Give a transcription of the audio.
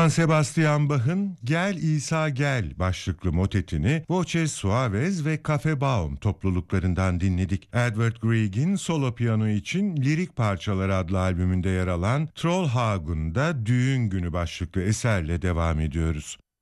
Sebastian Bach'ın Gel İsa Gel başlıklı motetini Voces Suaves ve Cafe Baum topluluklarından dinledik. Edvard Grieg'in solo piyano için Lirik Parçaları adlı albümünde yer alan Trollhagen'da Düğün Günü başlıklı eserle devam ediyoruz.